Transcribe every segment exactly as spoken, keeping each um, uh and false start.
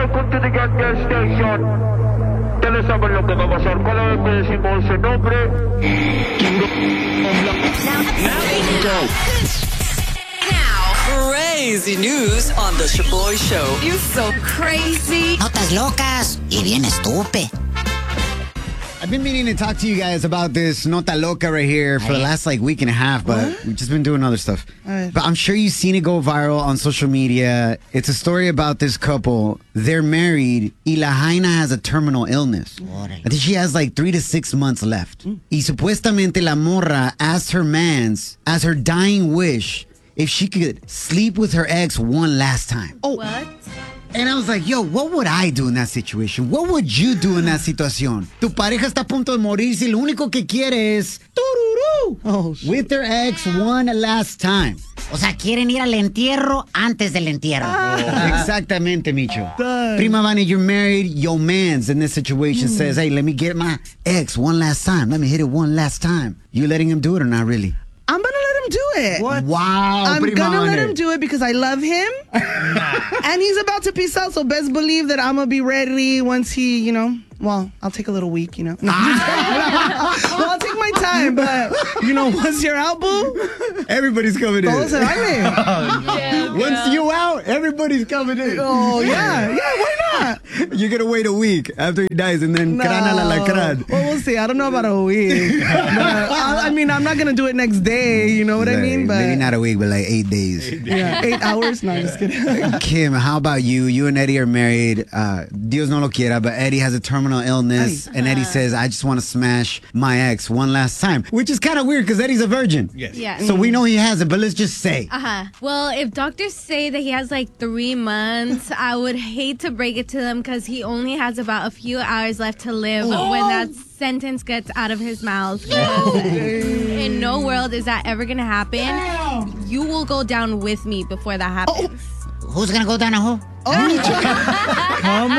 welcome to the gas station. Ustedes saben lo que va a pasar. Cada vez que decimos ese nombre. Go. Now, crazy news on the Shaboy Show. You're so crazy. Notas locas y bien estúpido. I've been meaning to talk to you guys about this Nota Loca right here for the last like week and a half, but what? We've just been doing other stuff. Right. But I'm sure you've seen it go viral on social media. It's a story about this couple. They're married y la jaina has a terminal illness. I think she has like three to six months left. Mm. Y supuestamente la morra asked her mans as her dying wish if she could sleep with her ex one last time. Oh, what? And I was like, yo, what would I do in that situation? What would you do in that situación? Tu pareja está a punto de morirse y lo único que quiere es tururú, oh, with their ex one last time. O sea, quieren ir al entierro antes del entierro. Ah. Exactamente, Micho. Done. Prima Vani, you're married. Your man's in this situation mm. says, hey, let me get my ex one last time. Let me hit it one last time. You letting him do it or not really? I'm going to let him do it. What? Wow. I'm going to let him do it because I love him. Nah. And he's about to peace out, so best believe that I'm going to be ready once he, you know, well, I'll take a little week, you know. No, well, I'll take my time, but, you know, once you're out, boo. Everybody's coming in. Oh, yeah, once you out, everybody's coming in. Oh, yeah. Yeah, why not? You're going to wait a week after he dies and then no. crana la lacran. Well, we'll see. I don't know about a week. But, I, I mean, I'm not going to do it next day, you know what like, I mean? But maybe not a week, but like eight days. Eight days. Yeah, eight hours? No, I'm just kidding. Kim, how about you? You and Eddie are married. Uh, Dios no lo quiera, but Eddie has a terminal illness. Eddie. And Eddie says, I just want to smash my ex one last time. Which is kind of weird because Eddie's a virgin. Yes. Yeah. So we know he has it, but let's just say. Uh-huh. Well, if doctors say that he has like three months, I would hate to break it to them because he only has about a few hours left to live oh. when that sentence gets out of his mouth. Oh. In no world is that ever going to happen. Damn. You will go down with me before that happens. Oh. Who's going to go down a who? Oh, come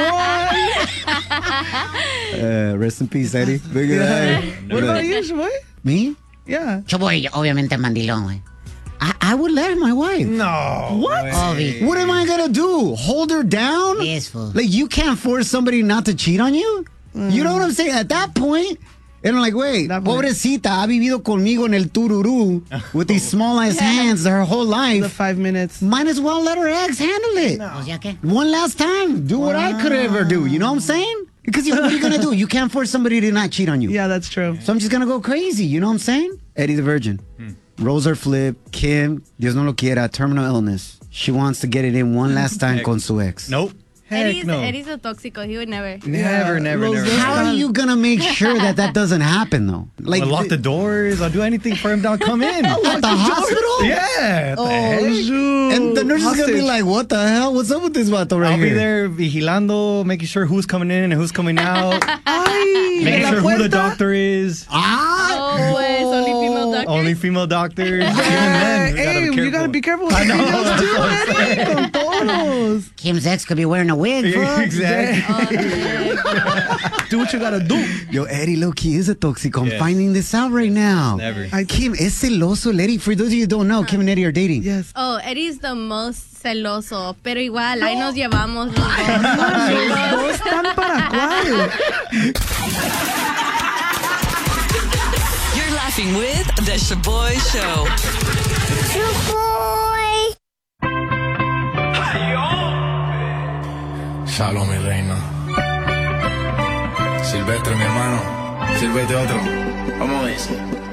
on. Uh, rest in peace, Eddie. Big yeah. What about you, Shaboy? Me? Yeah. Shaboy, obviamente mandilón, güey. I, I would let my wife. No. What? Obvi. What am I going to do? Hold her down? Yes, fool. Like, you can't force somebody not to cheat on you? Mm. You know what I'm saying? At that point, and I'm like, wait, pobrecita, ha vivido conmigo en el tururú with these small-ass yeah. hands her whole life. The five minutes. Might as well let her ex handle it. No. One last time. Do what wow. I could ever do. You know what I'm saying? Because you, what are you going to do? You can't force somebody to not cheat on you. Yeah, that's true. So I'm just going to go crazy. You know what I'm saying? Eddie the Virgin. Hmm. Rolls her flip. Kim, Dios no lo quiera, terminal illness. She wants to get it in one last time con su ex. Nope. Eddie's, no. Eddie's a tóxico. He would never. Never, yeah. never, never. How are you going to make sure that that doesn't happen, though? Like, I'll lock the doors. I'll do anything for him to come in. At the hospital? Yeah. Oh, shoot. And the nurse is going to be like, what the hell? What's up with this vato right I'll here? I'll be there vigilando, making sure who's coming in and who's coming out. Ay, making sure who the doctor is. Ah. Oh, pues, only female doctors. Only female doctors. Yeah. Then, hey, you got to be careful. I know. Con Kim's ex could be wearing a wig, fool. Exactly. Do what you got to do. Yo, Eddie low-key is a toxic. I'm yes. finding this out right now. Never. I, Kim, es celoso, Eddie. For those of you who don't know, Kim and Eddie are dating. Yes. Oh, Eddie's the most celoso. Pero igual, ahí nos llevamos los dos. Los dos están para cuál. You're laughing with The Shaboy Show. Shaboy. Shalom, mi reina. Silvestre, mi hermano. Sírvete otro. Vamos a ver.